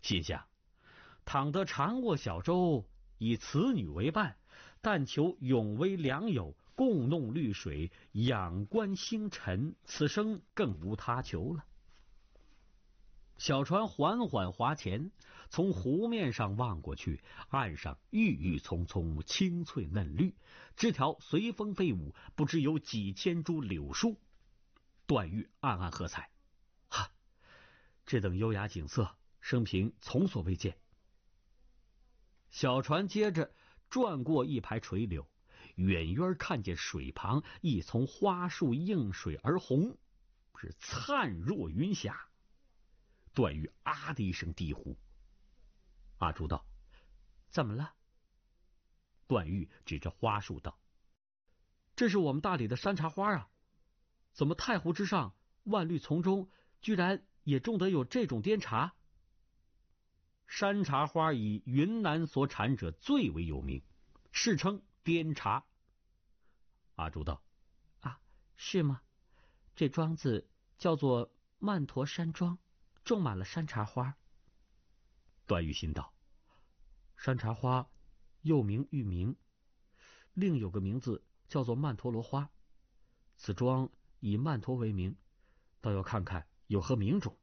心想，倘得常卧小舟，以此女为伴，但求永为良友，共弄绿水，仰观星辰，此生更无他求了。小船缓缓划前，从湖面上望过去，岸上郁郁葱葱，青翠嫩绿，枝条随风飞舞，不知有几千株柳树。段誉暗暗喝彩，哈，这等优雅景色，生平从所未见。小船接着转过一排垂柳，远远看见水旁一丛花树映水而红，是灿若云霞。段誉啊的一声低呼。阿朱道：怎么了？段誉指着花树道：这是我们大理的山茶花啊，怎么太湖之上万绿丛中居然也种得有这种滇茶？山茶花以云南所产者最为有名，世称滇茶。阿朱道：啊，是吗？这庄子叫做曼陀山庄，种满了山茶花。段誉心道：山茶花又名玉茗，另有个名字叫做曼陀罗花，此庄以曼陀为名，倒要看看有何名种。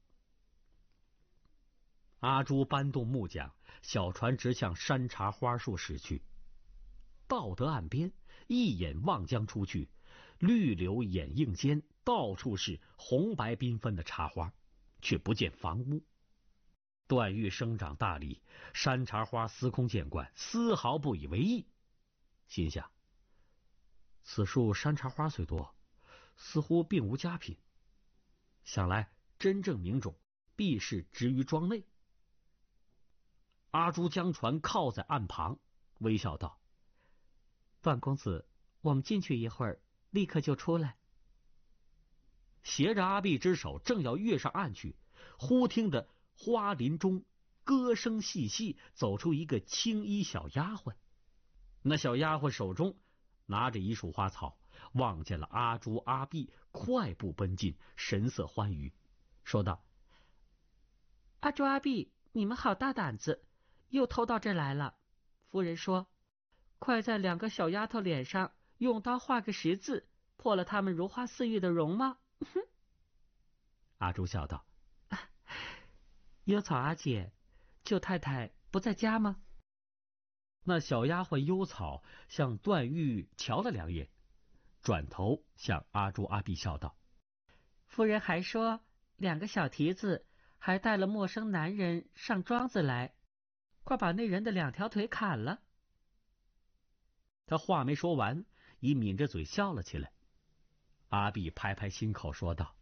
阿朱搬动木桨，小船直向山茶花树驶去。到得岸边，一眼望将出去，绿柳掩映间，到处是红白缤纷的茶花，却不见房屋。段誉生长大理，山茶花司空见惯，丝毫不以为意，心想：此树山茶花虽多，似乎并无佳品，想来真正名种必是植于庄内。阿朱将船靠在岸旁，微笑道：段公子，我们进去一会儿，立刻就出来。携着阿碧之手，正要跃上岸去，忽听得花林中歌声细细，走出一个青衣小丫鬟。那小丫鬟手中拿着一束花草，望见了阿朱阿碧，快步奔进，神色欢愉，说道：阿朱阿碧，你们好大胆子，又偷到这来了。夫人说，快在两个小丫头脸上用刀画个十字，破了她们如花似玉的容貌。阿朱笑道：幽草阿姐，舅太太不在家吗？那小丫鬟幽草向段誉瞧了两眼，转头向阿朱阿碧笑道：夫人还说两个小蹄子还带了陌生男人上庄子来，快把那人的两条腿砍了。他话没说完，已抿着嘴笑了起来。阿碧拍拍心口说道：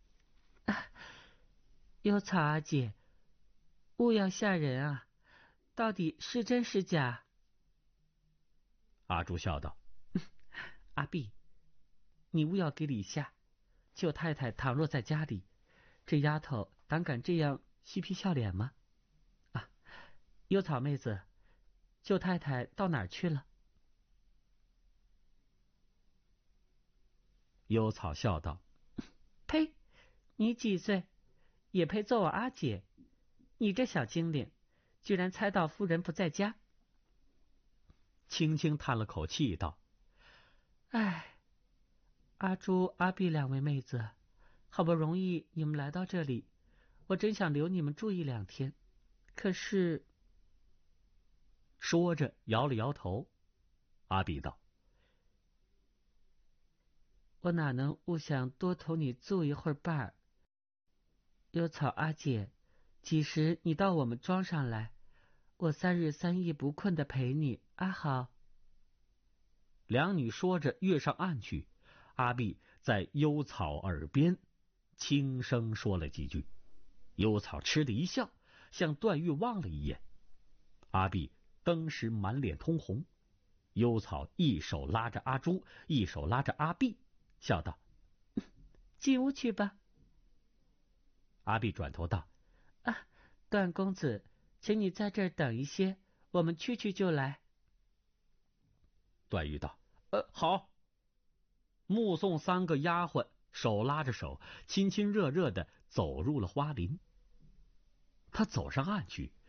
幽草阿姐，勿要吓人啊，到底是真是假？阿朱笑道：阿碧，你勿要给理吓，舅太太倘若在家里，这丫头胆敢这样嬉皮笑脸吗？啊，幽草妹子，舅太太到哪儿去了？幽草笑道：呸，你几岁，也配做我阿姐？你这小精灵，居然猜到夫人不在家。轻轻叹了口气道：唉，阿朱阿碧两位妹子，好不容易你们来到这里，我真想留你们住一两天，可是……说着摇了摇头。阿碧道：我哪能不想多同你住一会儿伴儿？幽草阿姐，几时你到我们庄上来，我3日3夜不困的陪你，阿好。两女说着跃上岸去，阿碧在幽草耳边轻声说了几句。幽草嗤的一笑，向段誉望了一眼。阿碧当时满脸通红。幽草一手拉着阿朱，一手拉着阿碧，笑道：进屋去吧。阿碧转头道：段公子，请你在这儿等一些，我们去就来。段誉道：好。目送3个丫鬟手拉着手，亲亲热热的走入了花林。他走上岸去，